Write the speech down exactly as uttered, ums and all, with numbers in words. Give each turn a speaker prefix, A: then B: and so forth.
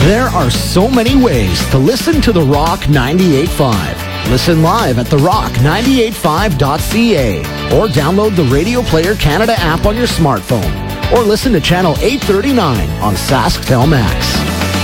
A: There are so many ways to listen to The Rock ninety-eight point five. Listen live at the rock ninety-eight point five dot c a or download the Radio Player Canada app on your smartphone or listen to Channel eight thirty-nine on Sasktel Max.